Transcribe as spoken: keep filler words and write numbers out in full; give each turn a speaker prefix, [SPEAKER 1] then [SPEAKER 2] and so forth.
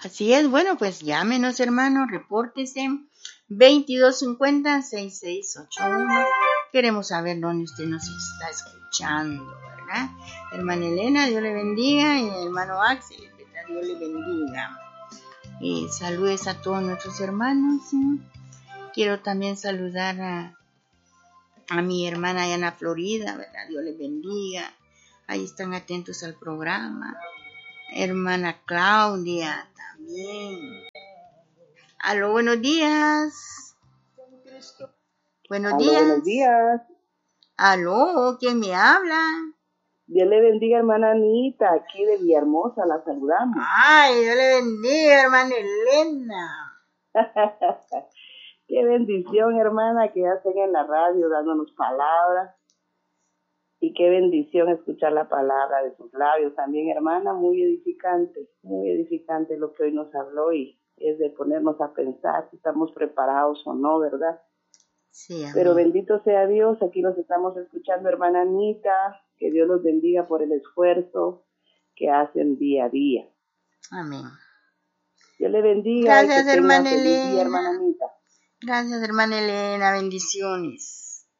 [SPEAKER 1] Así es, bueno, pues llámenos, hermanos, repórtese veintidós cincuenta, sesenta y seis ochenta y uno. Queremos saber dónde usted nos está escuchando, ¿verdad? Hermana Elena, Dios le bendiga, y hermano Axel, Dios le bendiga. Y saludes a todos nuestros hermanos. ¿Sí? Quiero también saludar a, a mi hermana allá en la Florida, ¿verdad? Dios les bendiga. Ahí están atentos al programa. Hermana Claudia también. Aló, buenos días. Buenos
[SPEAKER 2] Aló,
[SPEAKER 1] días.
[SPEAKER 2] buenos días.
[SPEAKER 1] Aló, ¿quién me habla?
[SPEAKER 2] Dios le bendiga, hermana Anita, aquí de Villahermosa, la saludamos.
[SPEAKER 1] Ay, Dios le bendiga, hermana Elena.
[SPEAKER 2] Qué bendición, hermana, que ya estén en la radio dándonos palabras. Y qué bendición escuchar la palabra de sus labios también, hermana, muy edificante, muy edificante lo que hoy nos habló y es de ponernos a pensar si estamos preparados o no, ¿verdad?
[SPEAKER 1] Sí, amén.
[SPEAKER 2] Pero bendito sea Dios, aquí los estamos escuchando, hermana Anita, que Dios los bendiga por el esfuerzo que hacen día a día.
[SPEAKER 1] Amén.
[SPEAKER 2] Dios le bendiga.
[SPEAKER 1] Gracias,
[SPEAKER 2] y que
[SPEAKER 1] hermana
[SPEAKER 2] tenga feliz
[SPEAKER 1] Elena.
[SPEAKER 2] día, hermana Anita.
[SPEAKER 1] Gracias, hermana Elena, bendiciones.